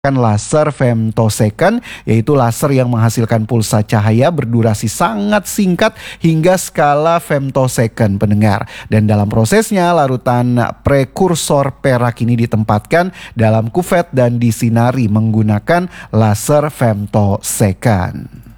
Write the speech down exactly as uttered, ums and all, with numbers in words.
laser femtosecond, yaitu laser yang menghasilkan pulsa cahaya berdurasi sangat singkat hingga skala femtosecond pendengar. Dan dalam prosesnya larutan prekursor perak ini ditempatkan dalam kuvet dan disinari menggunakan laser femtosecond.